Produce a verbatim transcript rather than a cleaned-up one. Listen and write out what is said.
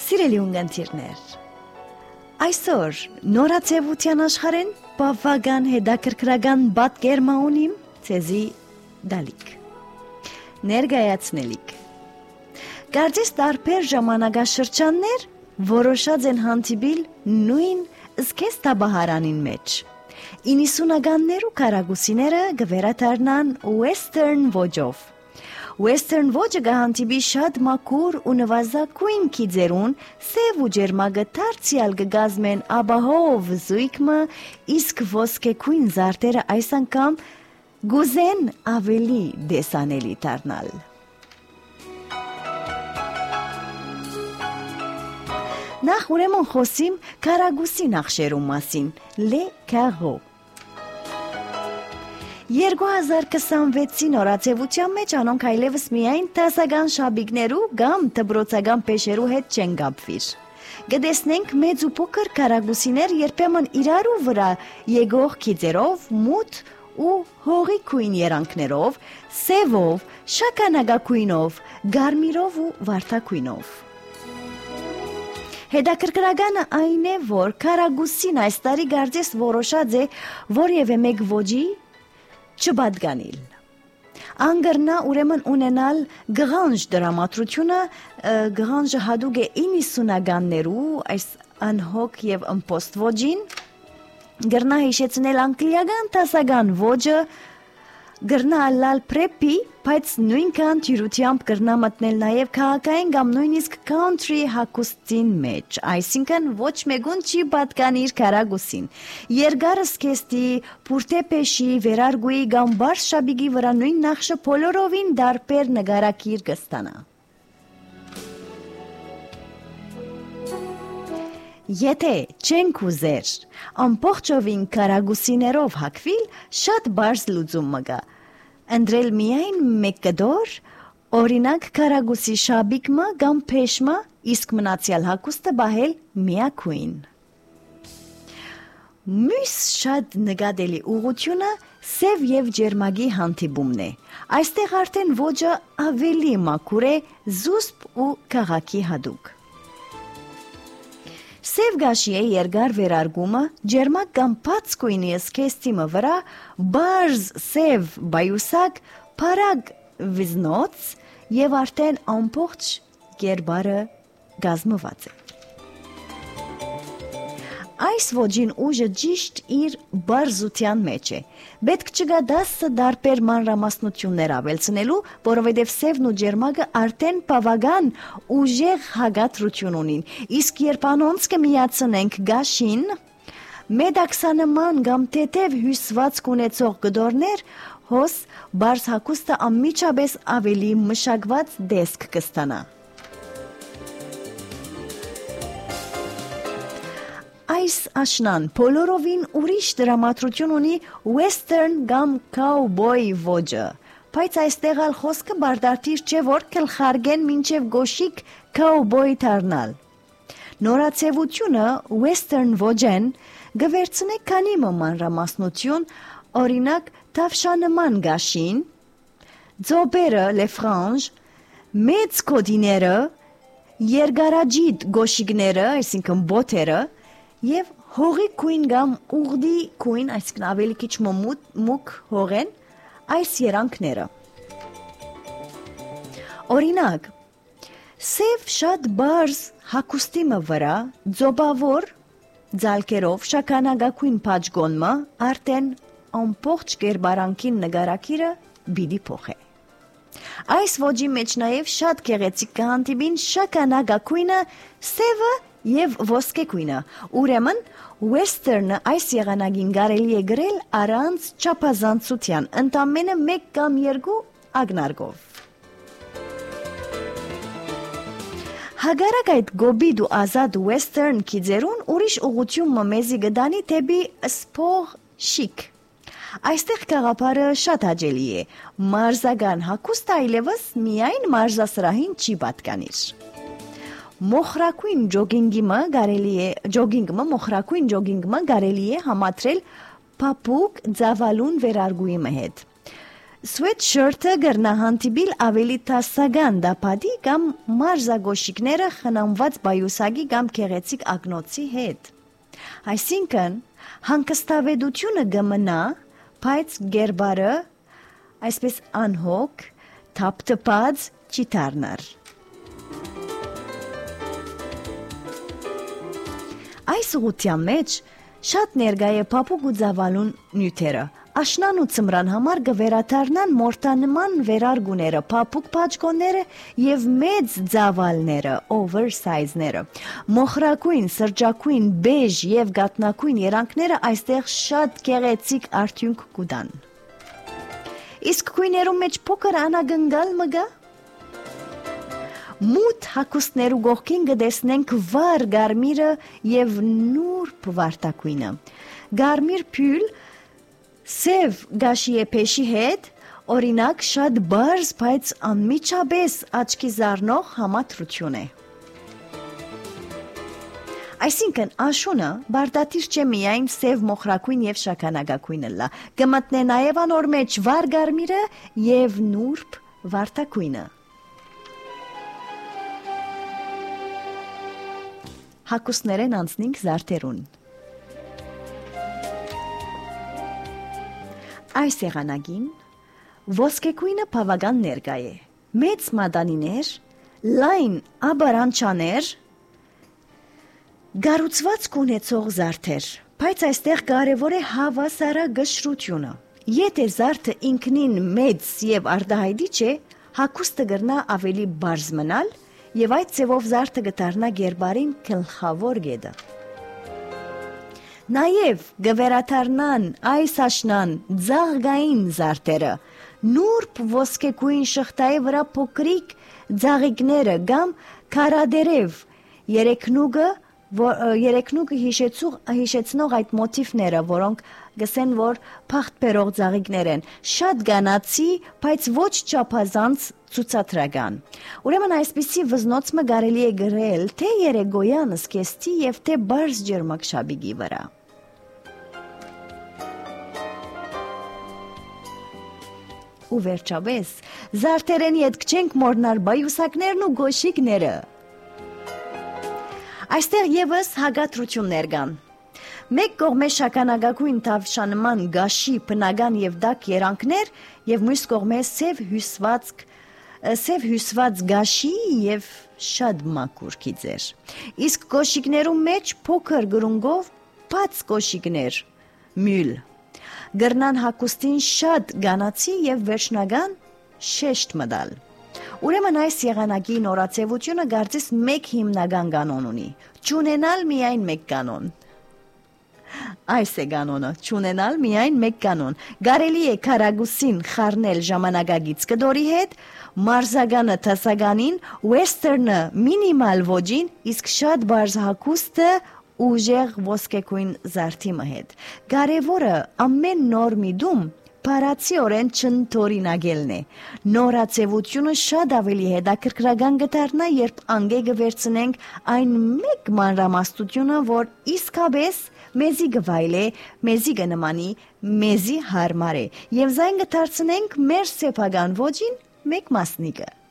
Սիրելի ունգընտիրներ, այսօր նորաձևության աշխարհեն բավական հետաքրքրական պատկերմա ունիմ ցեզի դալիք, ներկայացնելիք։ Կարծես տարբեր ժամանակաշրջաններ որոշած են հանդիպիլ նույն զգեստաբահարանին մեջ։ իննսունականներու քարագուսիները գվերադառնան Western ոճով։ Western ոճը գահանտիբի շատ մաքուր ու նվազագույն քիձերուն սև ու ջերմագը դարձյալ կգազմեն աբահով զույգը, իսկ ոսկեքույն զարտերը այս անգամ գուզեն ավելի դեսանելի դառնալ։ Նախ ուրեմն խոսիմ քարագուսի նախշերու մասին, լե քարո։ երկու հազար քսանվեցի նորաձևության մեջ անոնք այլևս միայն տասական շաբիկներու կամ դբրոցական պեշերու հետ չեն կապվիր։ Կտեսնենք մեծ ու փոքր քարագուսիներ երբեմն իրարու վրա եկող քիծերով, մութ ու հողի քույն երանքներով, սևով, շագանակագույնով, գարմիրով ու վարդակույնով։ Հետաքրքրականը այն է, որ քարագուսին այս տարի կարծես որոշած է որևէ մեկ ոճի չպատկանիլ։ Անգրնա ուրեմն ունենալ գղանջ դրամատրությունը, գղանջը հատուկ է իննսունականներու այս անհոգ եւ ըմպոստ ոճին, գրնա հիշեցնել անգլիական տասական ոճը, գրնա ալալ պրեպի, բայց նույնքան թյուրությամբ գրնա մտնել նաև քաղաքային կամ նույնիսկ country հագուստին մեջ, այսինքն ոչ մեկուն չի պատկանիր քարագուսին։ Երկար սկեստի, պուրտեպեշի, վերարգուի կամ բարս շաբիգի վրա նույն նախշը բոլորովին դարբեր նկարակիր կստանա։ Եթե չենք ուզեր ամբողջովին քարագուսիներով հագվել, շատ բարձ լուծում մգա։ Ընտրել միայն մեկ կդոր, օրինակ քարագուսի շաբիկը կամ փեշմը, իսկ մնացյալ հագուստը բահել միակույն։ Մյուս շատ նկատելի ուղղությունը սև եւ ջերմագի հանդիպումն է։ Այստեղ արդեն ոճը ավելի մաքուր է, զուսպ ու քաղաքի հատուկ։ Սև գաշի է երկար վերարգումը, ջերմակ կամ բաց գույնի սկեստիմը վրա, բարձ սև բայուսակ, փարագ վիզնոց եւ արդեն ամբողջ կերպարը գազմված է։ Այս ոճին ուժը ճիշտ իր բարձության մեջ է։ Պետք չկա դասը դարբեր մանրամասնություններ ավելցնելու, որովհետև սևն ու ջերմակը արդեն բավական ուժեղ հագատրություն ունին, իսկ երբ անոնց կմիացնենք գաշին, մեդաքսանման կամ թեթև հյուսվածք ունեցող կդորներ, հոս բարձ հագուստը անմիջապես ավելի մշակված տեսք կստանա։ Այս աշնան բոլորովին ուրիշ դրամատրություն ունի Western կամ Cowboy ոճը, բայց այստեղ ալ խոսքը բարդարտիր չէ, որ կլխարգեն մինչև գոշիկ Cowboy դառնալ։ Նորաձևությունը Western ոճեն գվերցնե քանի մանրամասնություն, օրինակ թավշանման գաշին, ձոբերը le frange, մեծ կոդիները, երկարաջիտ գոշիկները, այսինքն բոթերը, եւ հողի քույն կամ ուղդի քույն, այսինքն ավելի քիչ մուկ հողեն, այս երանքները։ Օրինակ, սև շատ բարձ հագուստիմը վրա ձոբավոր ձալկերով շագանակագույն փաճգոնը արդեն ամբողջ կերպարանքին նկարակիրը բիդի փոխե։ Այս ոճի մեջ նաև շատ գեղեցիկ կհանդիպին շագանակագույնը, սևը եւ ոսկեքույնը, ուրեմն Western-ը այս եղանակին կարելի է գրել առանց չափազանցության, ընդամենը մեկ կամ երկու ակնարկով։ Հագարակ այդ գոբիդ ու ազատ Western քիձերուն ուրիշ ուղղություն մեզի գդանի թեպի սփող շիկ։ Այստեղ գաղափարը շատ հաճելի է, մարզական հագուստը այլևս միայն մարզասրահին չի պատկանիր։ Մոխրակույն ջոգինգը կարելի է ջոգինգը մոխրակույն ջոգինգը կարելի է համատրել փափուկ ձավալուն վերարգուի հետ։ Sweatshirt-ը գրնահանտիբիլ ավելի տասական դապադի կամ մարզագոշիկները խնամված բայուսագի կամ քեղեցիկ ակնոցի հետ։ Այսինքն հանգստավետությունը գմնա, բայց գերբարը այսպես անհոգ, թափթփած չի դառնար։ Այս ուղղության մեջ շատ ներկա է փափուկ ու ծավալուն նյութերը։ Աշնան ու ծմրան համար կվերադառնան մորտանման վերարգուները, փափուկ պաճկոնները եւ մեծ ծավալները, oversize-ները։ Մոխրակույն, սրճակույն, բեժ եւ գաթնակույն երանգները այստեղ շատ գեղեցիկ արդյունք կուտան։ Իսկ քույներու մեջ փոքր անագնգալ մգա։ Մութ հագուստներու գողքին կտեսնենք վառ գարմիրը եւ նուրբ վարտակույնը։ Գարմիր փյուլ սև գաշիեպեշի հետ, օրինակ շատ բարձ, բայց անմիջապես աչքի զարնող համադրություն է։ Այսինքն աշունը բարդատիր չէ միայն սև մոխրակույն եւ շագանակագույնը լա, կմտնե նաեւ անոր մեջ վառ գարմիրը եւ նուրբ վարտակույնը։ Հագուստներեն անցնենք զարդերուն։ Այս եղանակին ոսկեքույնը բավական ներկա է։ Մեծ մադանիներ, լայն աբարանչաներ, գառուցված կունեցող զարդեր, բայց այստեղ կարևոր է հավասարագշռությունը։ Եթե զարդը ինքնին մեծ եւ արտահայտիչ է, հագուստը կգնա ավելի բարձ մնալ եւ այդ ձևով զարդը կդառնա գերբարին գլխավոր գետը։ Նաեւ գվերաթարնան այս աշնան ձաղգային զարդերը, նուրբ ոսկեքույն շղթայի վրա փոքրիկ ձաղիկները կամ քարադերև երեքնուգը երեքնուգը հիշեցնող այդ մոտիվները, որոնք գսեն, որ փախտբերող ձաղիկներ են, շատ գանացի, բայց ոչ չափազանց ցուցադրական։ Ուրեմն այսպիսի վզնոցը կարելի է գրել թե երեգոյան սկեստի եւ թե բարձ ջերմակշաբիգի վրա։ Ու վերջապես զարդերեն յետք չենք մոռնալ բայուսակներն ու գոշիկները։ Այստեղ եւս հագատրություններ կան։ Մեկ կողմե շագանակագույն թավշանման գաշի բնական եւ դակ երանգներ եւ մյուս կողմե սև հյուսված սև հյուսված գաշի եւ շատ մաքուր գիծեր։ Իսկ կոշիկներու մեջ փոքր գրունգով բաց կոշիկներ, մյուլ։ Գրնան հագուստին շատ գանացի եւ վերջնական շեշտ մտալ։ Ուրեմն այս եղանակի նորացեվությունը կարծես մեկ հիմնական կանոն ունի՝ չունենալ միայն մեկ կանոն։ Այս է կանոնը՝ չունենալ միայն մեկ կանոն։ Կարելի է քարագուսին խառնել ժամանակագից կդորի հետ, մարզագանը տասականին, վեսթերնը մինիմալ ոճին, իսկ շատ բարձ հագուստը ուժեղ ոսկեքույն զարդիմը հետ։ Կարևորը ամեն նոր միտում Պարացիորեն չընդօրինակելն է։ Նորացեվությունը շատ ավելի հետաքրքրական կդառնա, երբ անգեգը վերցնենք այն մեկ մանրամասնությունը, որ իսկապես մեզի գվայլ է, մեզի կնմանի, մեզի հարմար է, եւ զայն կդարձնենք մեր սեփական ոճին մեկ մասնիկը։